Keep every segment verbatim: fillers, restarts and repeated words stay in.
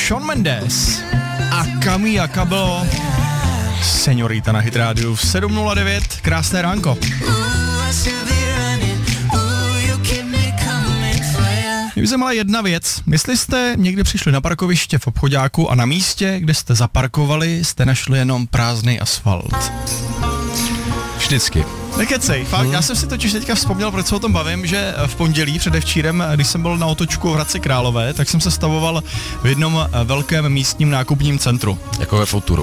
Shawn Mendes a Camila Cabello, Señorita na Hit Radio v sedm nula devět, krásné ránko. Mě by zajímala jedna věc, jestli jste někdy přišli na parkoviště v obchoďáku a na místě, kde jste zaparkovali, jste našli jenom prázdný asfalt. Vždycky. Nekecej, fakt, hmm. já jsem si totiž teďka vzpomněl, proč se o tom bavím, že v pondělí předevčírem, když jsem byl na otočku v Hradci Králové, tak jsem se stavoval v jednom velkém místním nákupním centru. Jako ve Futuru.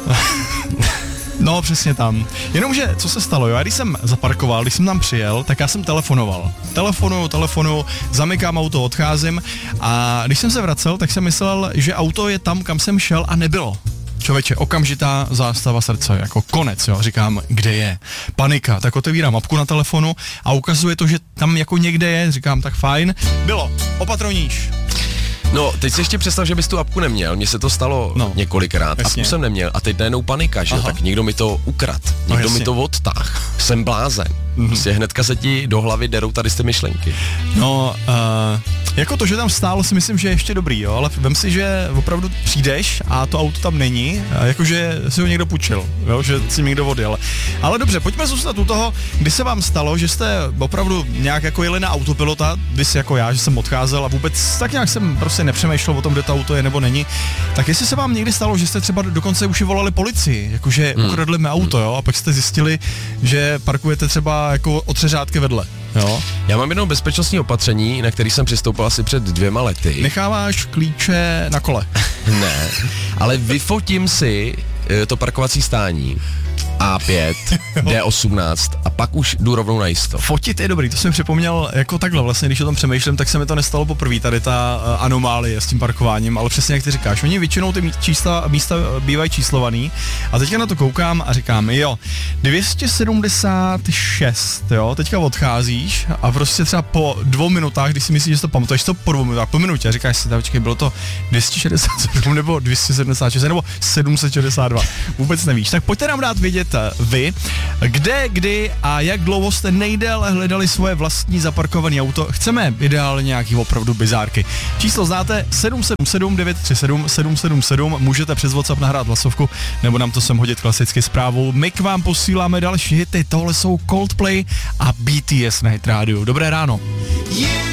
No, přesně tam. Jenomže, co se stalo, jo, já když jsem zaparkoval, když jsem tam přijel, tak já jsem telefonoval. Telefonuju, telefonuju, zamykám auto, odcházím a když jsem se vracel, tak jsem myslel, že auto je tam, kam jsem šel a nebylo. Člověče, okamžitá zástava srdce, jako konec, jo, říkám, kde je? Panika, tak otevírám mapku na telefonu a ukazuje to, že tam jako někde je, říkám, tak fajn, bylo, opatroníš. No, teď si ještě představ, že bys tu apku neměl, mně se to stalo no, několikrát, jasně. Apku jsem neměl a teď najednou panika, že jo, tak někdo mi to ukrad, někdo no, mi to odtáh, jsem blázen, mm-hmm. prostě hnedka se ti do hlavy derou tady z ty myšlenky. No, uh, jako to, že tam stálo, si myslím, že je ještě dobrý, jo, ale vem si, že opravdu přijdeš a to auto tam není, jakože si ho někdo půjčil, jo, že si někdo odjel. Ale dobře, pojďme zůstat u toho, kdy se vám stalo, že jste opravdu nějak jako jeli na autopilota, když jako já, že jsem odcházel a vůbec tak nějak jsem prostě nepřemýšlel o tom, kde to auto je nebo není. Tak jestli se vám někdy stalo, že jste třeba dokonce už volali policii, jakože hmm. ukradli mi auto, jo, a pak jste zjistili, že parkujete třeba jako o tři řádky vedle. Jo. Já mám jedno bezpečnostní opatření, na který jsem přistoupil asi před dvěma lety. Necháváš klíče na kole? Ne, ale vyfotím si to parkovací stání á pět, dé osmnáct a pak už jdu rovnou na jisto. Fotit je dobrý, to jsem připomněl jako takhle, vlastně když o tom přemýšlím, tak se mi to nestalo poprvé, tady ta uh, anomálie s tím parkováním, ale přesně jak ty říkáš, oni většinou ty čísla, místa bývají číslovaný a teďka na to koukám a říkám, jo, dvě stě sedmdesát šest, jo, teďka odcházíš a prostě třeba po dvou minutách, když si myslíš, že to pamatuješ, to po dvou minutách, po minutě, říkáš si, počkej, bylo to dvě stě šedesát sedm nebo dvě stě sedmdesát šest nebo sedm set šedesát dva, vůbec nevíš, tak pojďte nám dát vědět vy, kde, kdy a jak dlouho jste nejdéle hledali svoje vlastní zaparkované auto. Chceme ideálně nějaký opravdu bizárky. Číslo znáte sedm sedm sedm devět tři sedm sedm sedm sedm, můžete přes WhatsApp nahrát hlasovku nebo nám to sem hodit klasicky zprávou. My k vám posíláme další hity, tohle jsou Coldplay a bé té es na Hit Radio. Dobré ráno.